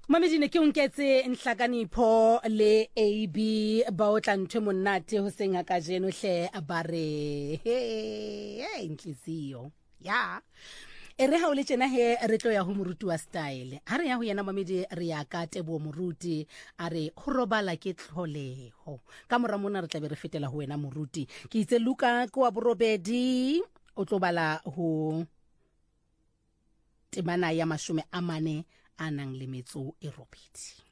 Mamedine ke unketse nhlakanipho le AB ba o tla ntwe monate ho senga ka jeno hle bare inhliziyo ya ere ha o le tjena he re tlo ya ho moruti wa style ha re ya ho yena Mamedi re ya ka Tebo moruti a re ho robala ke tlholeho ka mora mona re tla be re fetela ho wena moruti ke itse Luka ko wa borobedi o tlo bala ho temana ya 40 a nang le metso e robedi.